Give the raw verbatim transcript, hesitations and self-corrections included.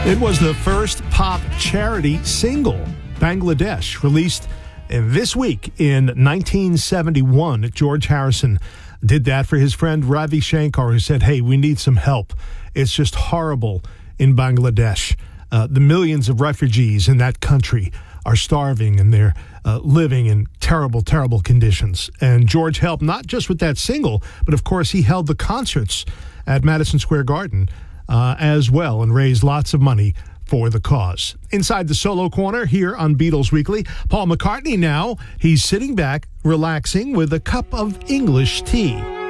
It was the first pop charity single, Bangladesh, released this week in nineteen seventy-one. George Harrison did that for his friend Ravi Shankar, who said, hey, we need some help. It's just horrible in Bangladesh. Uh, the millions of refugees in that country are starving and they're uh, living in terrible, terrible conditions. And George helped not just with that single, but of course he held the concerts at Madison Square Garden uh, as well and raised lots of money for the cause. Inside the Solo Corner here on Beatles Weekly, Paul McCartney now, he's sitting back, relaxing with a cup of English tea.